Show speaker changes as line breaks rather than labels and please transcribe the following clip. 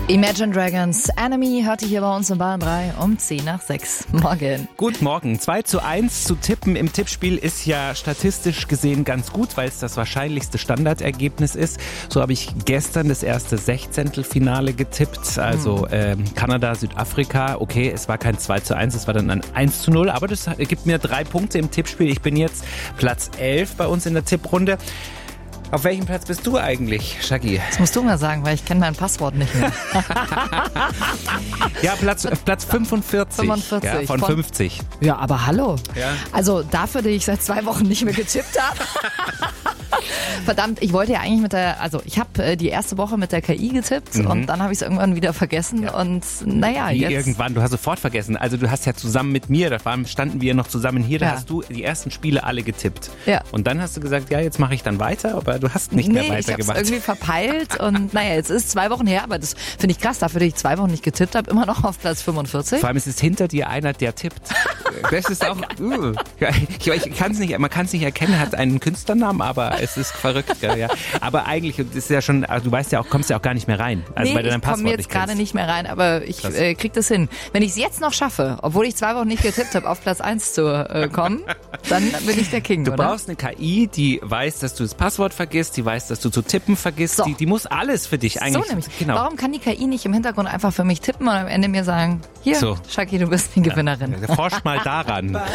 Imagine Dragons Enemy hört ihr hier bei uns in Bayern 3 um 6:10. Morgen.
Guten Morgen. 2:1 zu tippen im Tippspiel ist ja statistisch gesehen ganz gut, weil es das wahrscheinlichste Standardergebnis ist. So habe ich gestern das erste Sechzehntelfinale getippt. Also Kanada, Südafrika. Okay, es war kein 2:1, es war dann ein 1:0. Aber das gibt mir 3 Punkte im Tippspiel. Ich bin jetzt Platz 11 bei uns in der Tipprunde. Auf welchem Platz bist du eigentlich, Shaggy?
Das musst du mal sagen, weil ich kenne mein Passwort nicht mehr.
Ja, Platz 45.
45.
Ja, von 50.
Ja, aber hallo.
Ja.
Also dafür, dass ich seit 2 Wochen nicht mehr getippt habe. Verdammt, ich wollte ja eigentlich ich habe die erste Woche mit der KI getippt und dann habe ich es irgendwann wieder vergessen und naja,
Wie
jetzt...
irgendwann, du hast sofort vergessen. Also du hast ja zusammen mit mir, standen wir noch zusammen hier, da hast du die ersten Spiele alle getippt. Ja. Und dann hast du gesagt, ja, jetzt mache ich dann weiter, aber du hast nicht mehr weitergemacht.
Ich habe es irgendwie verpeilt und naja, jetzt ist 2 Wochen her, aber das finde ich krass, dafür, dass ich 2 Wochen nicht getippt habe, immer noch auf Platz 45.
Vor allem es ist hinter dir einer, der tippt. Das ist auch, ich kann es nicht, man kann es nicht erkennen, hat einen Künstlernamen, aber es ist verrückt. Ja. Aber eigentlich ist ja schon, also du weißt ja auch, kommst ja auch gar nicht mehr rein. Also weil du dein Passwort
ich komme jetzt gerade nicht mehr rein, aber ich krieg das hin. Wenn ich es jetzt noch schaffe, obwohl ich 2 Wochen nicht getippt habe, auf Platz 1 zu kommen, dann bin ich der King,
Du
oder?
brauchst eine KI, die weiß, dass du das Passwort vergisst, die weiß, dass du zu tippen vergisst,
So.
die muss alles für dich eigentlich.
So nämlich.
Genau.
Warum kann die KI nicht im Hintergrund einfach für mich tippen und am Ende mir sagen, hier,
So.
Shaggy, du bist die Gewinnerin.
Forsch mal daran.